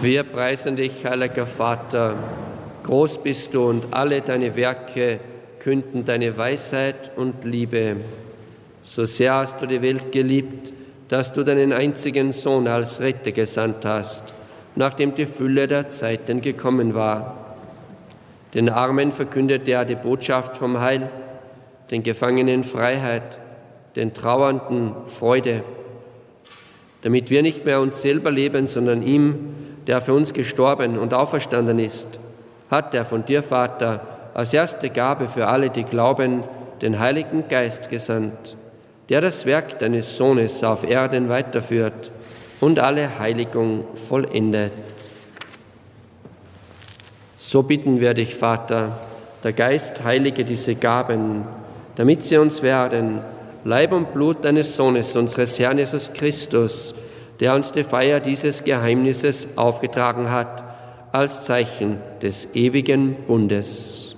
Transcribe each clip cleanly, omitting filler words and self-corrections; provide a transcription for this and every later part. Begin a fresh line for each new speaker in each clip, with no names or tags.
Wir preisen dich, heiliger Vater. Groß bist du und alle deine Werke künden deine Weisheit und Liebe. So sehr hast du die Welt geliebt, dass du deinen einzigen Sohn als Retter gesandt hast, nachdem die Fülle der Zeiten gekommen war. Den Armen verkündete er die Botschaft vom Heil, den Gefangenen Freiheit, den Trauernden Freude, damit wir nicht mehr uns selber leben, sondern ihm, der für uns gestorben und auferstanden ist, hat er von dir, Vater, als erste Gabe für alle, die glauben, den Heiligen Geist gesandt, der das Werk deines Sohnes auf Erden weiterführt und alle Heiligung vollendet. So bitten wir dich, Vater, der Geist heilige diese Gaben, damit sie uns werden, Leib und Blut deines Sohnes, unseres Herrn Jesus Christus, der uns die Feier dieses Geheimnisses aufgetragen hat, als Zeichen des ewigen Bundes.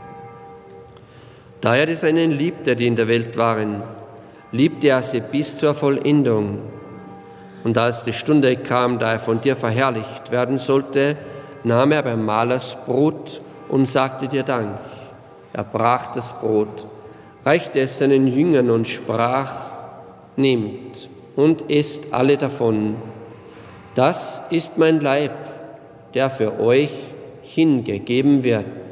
Da er die Seinen liebte, die in der Welt waren, liebte er sie bis zur Vollendung. Und als die Stunde kam, da er von dir verherrlicht werden sollte, nahm er beim Mahl das Brot und sagte dir Dank. Er brach das Brot, reichte es seinen Jüngern und sprach: Nehmt und esst alle davon. Das ist mein Leib, der für euch hingegeben wird.